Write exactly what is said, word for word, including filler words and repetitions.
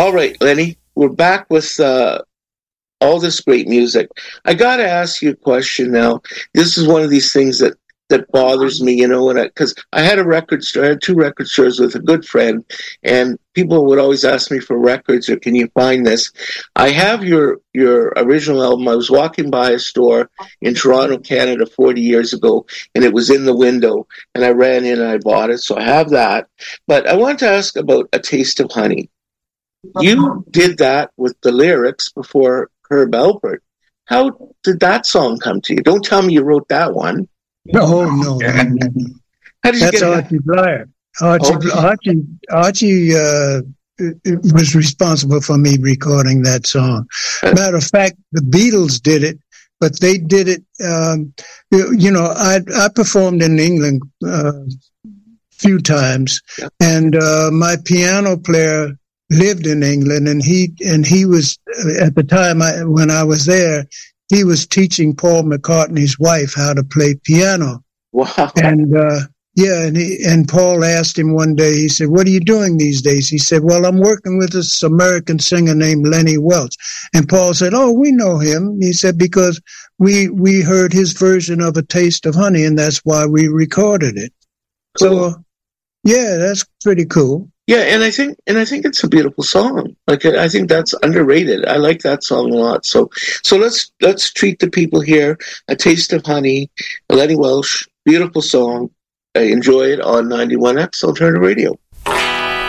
All right, Lenny, we're back with uh, all this great music. I got to ask you a question now. This is one of these things that, that bothers me, you know, because I, I had a record store, I had two record stores with a good friend, and people would always ask me for records or can you find this? I have your, your original album. I was walking by a store in Toronto, Canada forty years ago, and it was in the window, and I ran in and I bought it, so I have that. But I want to ask about A Taste of Honey. You did that with the lyrics before Herb Alpert. How did that song come to you? Don't tell me you wrote that one. No, no, no, no. How did you That's get Archie Blyer. Archie, Okay. Archie, Archie uh, was responsible for me recording that song. Matter of fact, the Beatles did it, but they did it. Um, you, you know, I I performed in England a uh, few times, Yeah. and uh, my piano player lived in England, and he and he was at the time I, when I was there, he was teaching Paul McCartney's wife how to play piano. Wow. And uh, yeah, and he, and Paul asked him one day. He said, "What are you doing these days?" He said, "Well, I'm working with this American singer named Lenny Welch." And Paul said, "Oh, we know him." He said, "Because we we heard his version of A Taste of Honey, and that's why we recorded it." Cool. So, yeah, that's pretty cool. Yeah, and I think and I think it's a beautiful song. Like I think that's underrated. I like that song a lot. So so let's let's treat the people here. A Taste of Honey, Lenny Welch, beautiful song. I enjoy it on ninety-one X Alternative Radio.